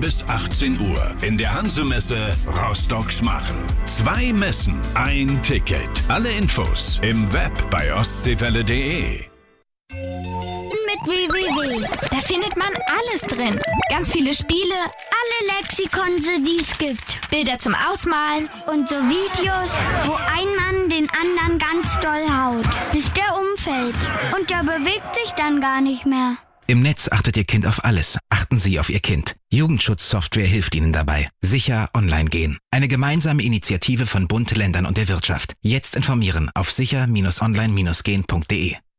bis 18 Uhr in der Hansemesse Rostock-Schmarren. 2 Messen, ein Ticket. Alle Infos im Web bei ostseewelle.de. Mit www. Da findet man alles drin. Ganz viele Spiele, alle Lexikons, die es gibt. Bilder zum Ausmalen und so Videos, wo ein Mann den anderen ganz doll haut, bis der umfällt. Und der bewegt sich dann gar nicht mehr. Im Netz achtet Ihr Kind auf alles. Achten Sie auf Ihr Kind. Jugendschutzsoftware hilft Ihnen dabei. Sicher online gehen. Eine gemeinsame Initiative von Bund, Ländern und der Wirtschaft. Jetzt informieren auf sicher-online-gehen.de.